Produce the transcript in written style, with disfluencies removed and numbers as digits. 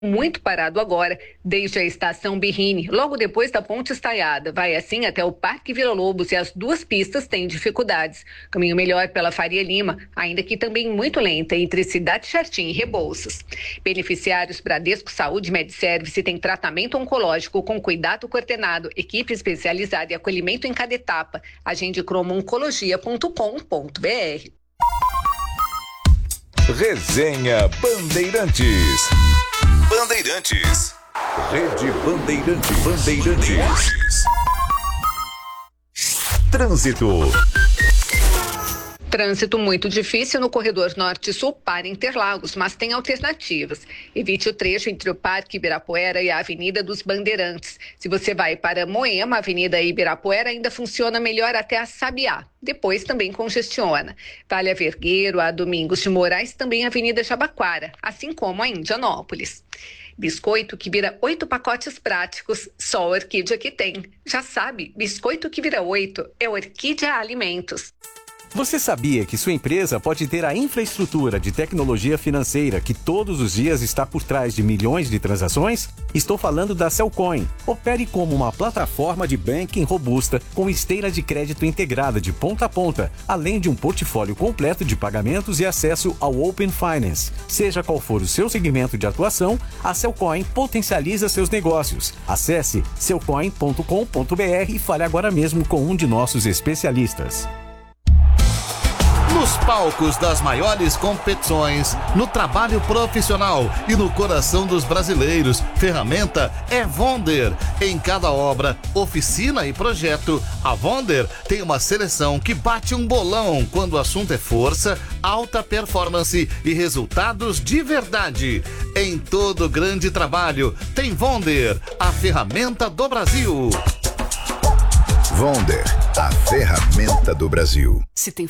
muito parado agora, desde a estação Birrini, logo depois da Ponte Estaiada. Vai assim até o Parque Vila Lobos e as duas pistas têm dificuldades. Caminho melhor pela Faria Lima, ainda que também muito lenta entre Cidade Jardim e Rebouças. Beneficiários Bradesco Saúde Medservice tem tratamento oncológico com cuidado coordenado, equipe especializada e acolhimento em cada etapa. Agende cromooncologia.com.br. Resenha Bandeirantes. Bandeirantes. Rede Bandeirantes. Trânsito muito difícil no corredor norte-sul para Interlagos, mas tem alternativas. Evite o trecho entre o Parque Ibirapuera e a Avenida dos Bandeirantes. Se você vai para Moema, a Avenida Ibirapuera ainda funciona melhor até a Sabiá. Depois também congestiona. Vale a Vergueiro, a Domingos de Moraes, também a Avenida Jabaquara, assim como a Indianópolis. Biscoito que vira 8 pacotes práticos, só a Orquídea que tem. Já sabe, biscoito que vira 8 é Orquídea Alimentos. Você sabia que sua empresa pode ter a infraestrutura de tecnologia financeira que todos os dias está por trás de milhões de transações? Estou falando da Cellcoin. Opere como uma plataforma de banking robusta com esteira de crédito integrada de ponta a ponta, além de um portfólio completo de pagamentos e acesso ao Open Finance. Seja qual for o seu segmento de atuação, a Cellcoin potencializa seus negócios. Acesse cellcoin.com.br e fale agora mesmo com um de nossos especialistas. Nos palcos das maiores competições, no trabalho profissional e no coração dos brasileiros, ferramenta é Vonder. Em cada obra, oficina e projeto, a Vonder tem uma seleção que bate um bolão quando o assunto é força, alta performance e resultados de verdade. Em todo grande trabalho, tem Vonder, a ferramenta do Brasil. Vonder, a ferramenta do Brasil. Se tem